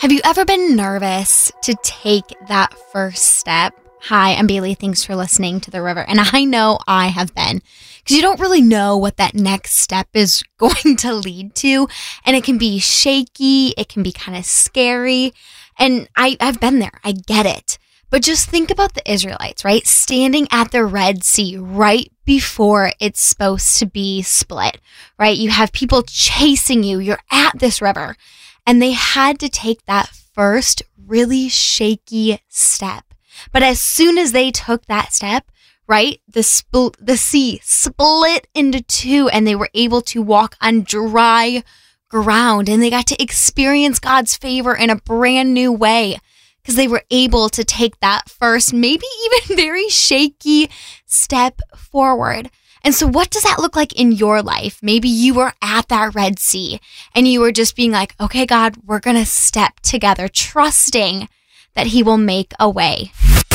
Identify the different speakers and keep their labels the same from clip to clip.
Speaker 1: Have you ever been nervous to take that first step? Hi, I'm Bailey. Thanks for listening to The River. And I know I have been, because you don't really know what that next step is going to lead to. And it can be shaky. It can be kind of scary. And I've been there. I get it. But just think about the Israelites, right? Standing at the Red Sea right before it's supposed to be split, right? You have people chasing you. You're at this river. And they had to take that first really shaky step. But as soon as they took that step, right, the sea split into two and they were able to walk on dry ground. And they got to experience God's favor in a brand new way because they were able to take that first, maybe even very shaky step forward. And so what does that look like in your life? Maybe you were at that Red Sea and you were just being like, okay, God, we're going to step together, trusting that He will make a way.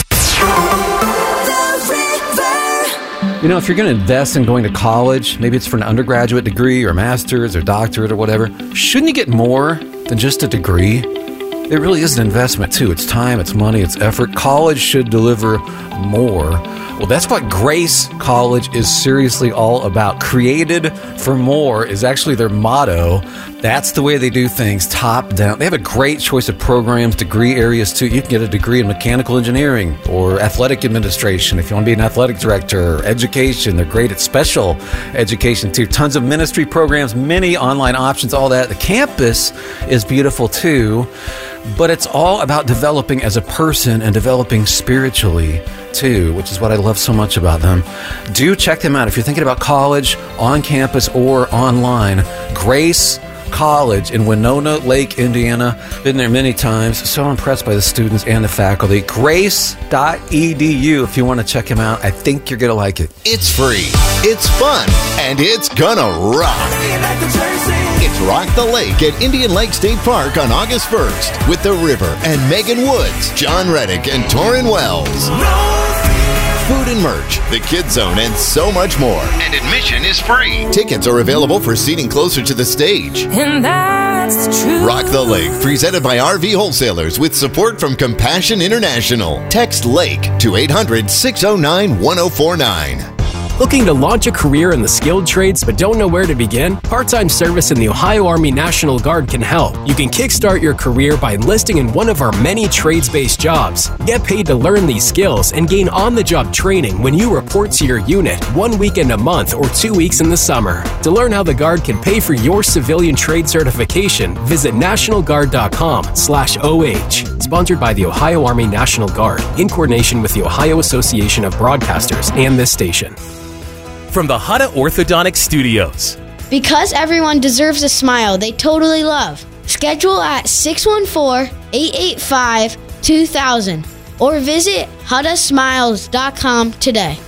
Speaker 2: You know, if you're going to invest in going to college, maybe it's for an undergraduate degree or master's or doctorate or whatever, shouldn't you get more than just a degree? It really is an investment too. It's time, it's money, it's effort. College should deliver more. Well, that's what Grace College is seriously all about. Created for more is actually their motto. That's the way they do things, top down. They have a great choice of programs, degree areas too. You can get a degree in mechanical engineering or athletic administration if you want to be an athletic director, or education. They're great at special education too. Tons of ministry programs, many online options, all that. The campus is beautiful too, but it's all about developing as a person and developing spiritually too, which is what I love so much about them. Do check them out if you're thinking about college, on campus or online. Grace College in Winona Lake, Indiana. Been there many times. So impressed by the students and the faculty. Grace.edu if you want to check them out. I think you're going to like it.
Speaker 3: It's free, it's fun, and it's gonna rock. It's Rock the Lake at Indian Lake State Park on August 1st with The River and Megan Woods, John Reddick, and Torrin Wells. Food and merch, the Kids Zone, and so much more. And admission is free. Tickets are available for seating closer to the stage.
Speaker 4: And that's the truth.
Speaker 3: Rock the Lake, presented by RV Wholesalers with support from Compassion International. Text LAKE to 800-609-1049.
Speaker 5: Looking to launch a career in the skilled trades but don't know where to begin? Part-time service in the Ohio Army National Guard can help. You can kickstart your career by enlisting in one of our many trades-based jobs. Get paid to learn these skills and gain on-the-job training when you report to your unit 1 weekend a month or 2 weeks in the summer. To learn how the Guard can pay for your civilian trade certification, visit nationalguard.com/OH. Sponsored by the Ohio Army National Guard in coordination with the Ohio Association of Broadcasters and this station.
Speaker 6: From the Hutta Orthodontic Studios.
Speaker 7: Because everyone deserves a smile they totally love. Schedule at 614-885-2000 or visit HuttaSmiles.com today.